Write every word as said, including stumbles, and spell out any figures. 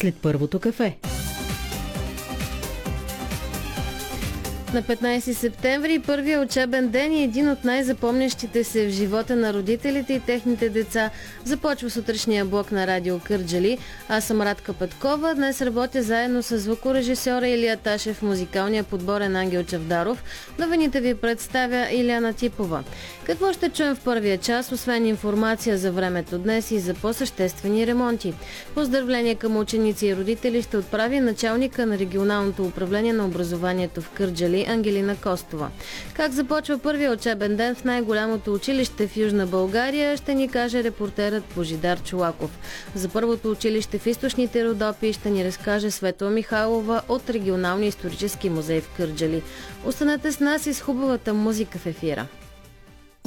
след първото кафе. На петнайсети септември, първия учебен ден и един от най-запомнящите се в живота на родителите и техните деца, започва сутрешния блок на Радио Кърджали. Аз съм Радка Петкова. Днес работя заедно с звукорежисьора Илия Ташев, музикалния подборен Ангел Чавдаров. Новините ви представя Иляна Типова. Какво ще чуем в първия час, освен информация за времето днес и за по-съществени ремонти? Поздравления към ученици и родители ще отправи началника на регионалното управление на образованието в Кърджали Ангелина Костова. Как започва първия учебен ден в най-голямото училище в Южна България, ще ни каже репортерът Божидар Чолаков. За първото училище в източните Родопи ще ни разкаже Светла Михайлова от Регионалния исторически музей в Кърджали. Останете с нас и с хубавата музика в ефира.